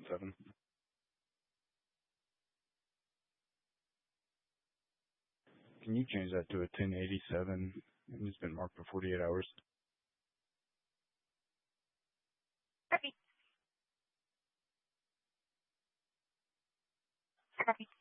10-7. Can you change that to a 10-87? And it's been marked for 48 hours. Copy. Copy.